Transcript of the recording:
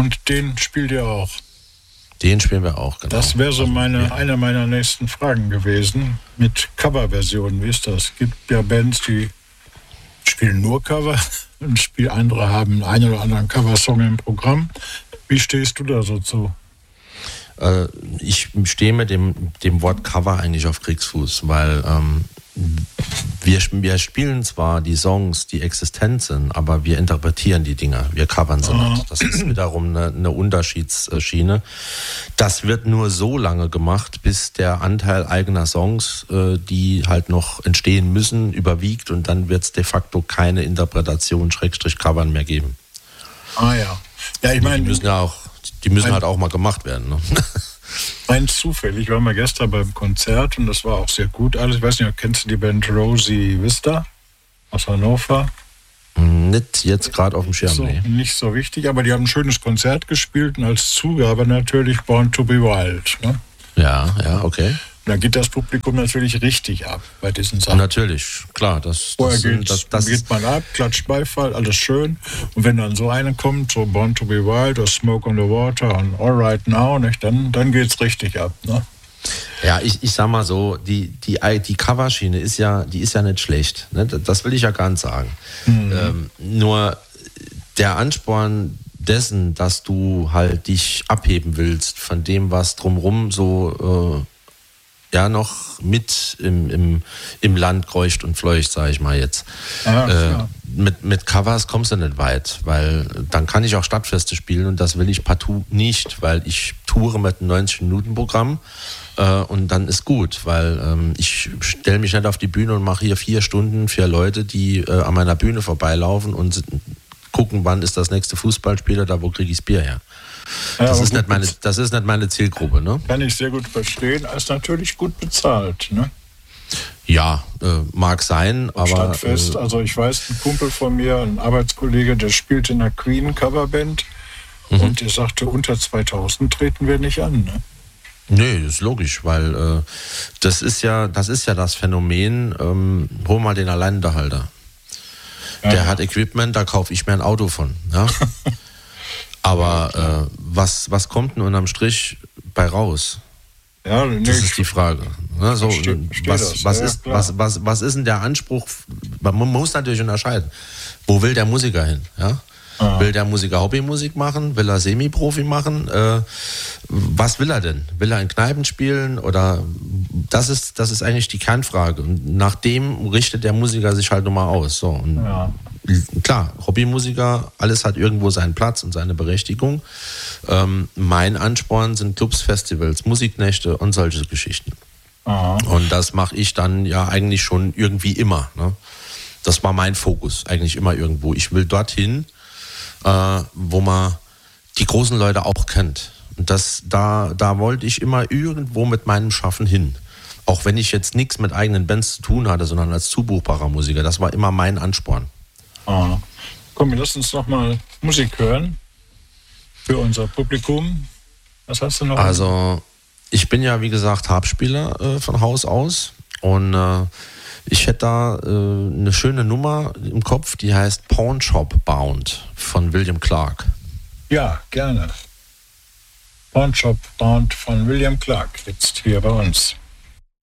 Und den spielt ihr auch? Den spielen wir auch, genau. Das wäre so eine meiner nächsten Fragen gewesen, mit Coverversionen. Wie ist das? Es gibt ja Bands, die spielen nur Cover und andere haben einen oder anderen Coversong im Programm. Wie stehst du da so zu? Ich stehe mit dem Wort Cover eigentlich auf Kriegsfuß, weil wir spielen zwar die Songs, die existent sind, aber wir interpretieren die Dinger, wir covern sie nicht. Das ist wiederum eine Unterschiedsschiene. Das wird nur so lange gemacht, bis der Anteil eigener Songs, die halt noch entstehen müssen, überwiegt, und dann wird es de facto keine Interpretation /Covern mehr geben. Ah ja. Ja, ich meine, die müssen halt auch mal gemacht werden. Ne? Rein zufällig waren wir gestern beim Konzert und das war auch sehr gut alles. Ich weiß nicht, kennst du die Band Rosie Vista aus Hannover? Nicht jetzt gerade auf dem Schirm, nee. Nicht so wichtig, aber die haben ein schönes Konzert gespielt und als Zugabe natürlich Born to be Wild. Ne? Ja, okay. Und dann geht das Publikum natürlich richtig ab bei diesen Sachen. Natürlich, klar. Vorher geht man ab, klatscht Beifall, alles schön. Und wenn dann so eine kommt, so Born to be Wild oder Smoke on the Water und All Right Now, nicht, dann geht's richtig ab. Ne? Ja, ich sag mal so, die Coverschiene ist ja nicht schlecht. Ne? Das will ich ja gar nicht sagen. Nur der Ansporn dessen, dass du halt dich abheben willst von dem, was drumherum so noch mit im Land kreucht und fleucht, sage ich mal jetzt. Mit Covers kommst du nicht weit, weil dann kann ich auch Stadtfeste spielen und das will ich partout nicht, weil ich toure mit einem 90-Minuten-Programm und dann ist gut, weil ich stelle mich nicht auf die Bühne und mache hier 4 Stunden für Leute, die an meiner Bühne vorbeilaufen und gucken, wann ist das nächste Fußballspiel oder wo kriege ich das Bier her. Das ist nicht meine Zielgruppe, ne? Kann ich sehr gut verstehen. Ist natürlich gut bezahlt, ne? Ja, mag sein, aber... Stadtfest, also ich weiß, ein Kumpel von mir, ein Arbeitskollege, der spielt in einer Queen-Coverband und der sagte, unter 2000 treten wir nicht an, ne? Nee, das ist logisch, weil das ist ja das Phänomen, hol mal den Alleinunterhalter. Ja. Der hat Equipment, da kaufe ich mir ein Auto von, ja? Aber was kommt denn unterm Strich bei raus? Ja, das ist die Frage. Ne, so, was ist denn der Anspruch? Man muss natürlich unterscheiden. Wo will der Musiker hin? Ja? Will der Musiker Hobbymusik machen? Will er Semi-Profi machen? Was will er denn? Will er in Kneipen spielen? Oder das ist eigentlich die Kernfrage. Und nach dem richtet der Musiker sich halt nochmal aus. So, und klar, Hobbymusiker, alles hat irgendwo seinen Platz und seine Berechtigung. Mein Ansporn sind Clubs, Festivals, Musiknächte und solche Geschichten. Und das mache ich dann ja eigentlich schon irgendwie immer. Ne? Das war mein Fokus, eigentlich immer irgendwo. Ich will dorthin, wo man die großen Leute auch kennt. Und da wollte ich immer irgendwo mit meinem Schaffen hin. Auch wenn ich jetzt nichts mit eigenen Bands zu tun hatte, sondern als zubuchbarer Musiker. Das war immer mein Ansporn. Komm, lass uns noch mal Musik hören für unser Publikum. Was hast du noch? Also, ich bin ja, wie gesagt, Harpspieler von Haus aus und ich hätte da eine schöne Nummer im Kopf, die heißt Pawn Shop Bound von William Clark. Ja, gerne. Pawn Shop Bound von William Clark, jetzt hier bei uns.